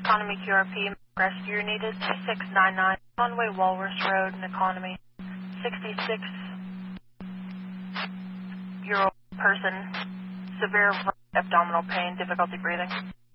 Economy QRP, rescue needed 2699, Conway Walrus Road in Economy. 66-year-old person, severe abdominal pain, difficulty breathing.